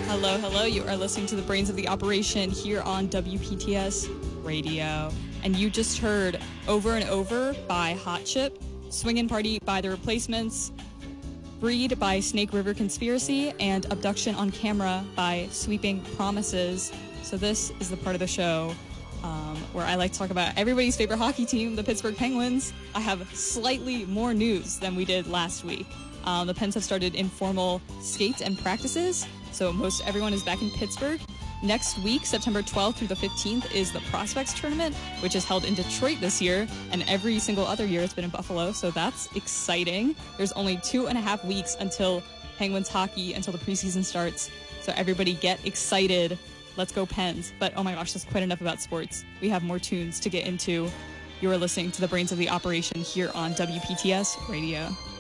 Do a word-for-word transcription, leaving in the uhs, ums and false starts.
Hello, hello. You are listening to the Brains of the Operation here on W P T S Radio. And you just heard Over and Over by Hot Chip, Swingin' Party by The Replacements, Breed by Snake River Conspiracy, and Abduction on Camera by Sweeping Promises. So this is the part of the show um, where I like to talk about everybody's favorite hockey team, the Pittsburgh Penguins. I have slightly more news than we did last week. Um, the Pens have started informal skates and practices, so most everyone is back in Pittsburgh. Next week, September twelfth through the fifteenth, is the Prospects Tournament, which is held in Detroit this year, and every single other year it's been in Buffalo, so that's exciting. There's only two and a half weeks until Penguins hockey, until the preseason starts, so everybody get excited. Let's go Pens. But oh my gosh, that's quite enough about sports. We have more tunes to get into. You are listening to the Brains of the Operation here on W P T S Radio.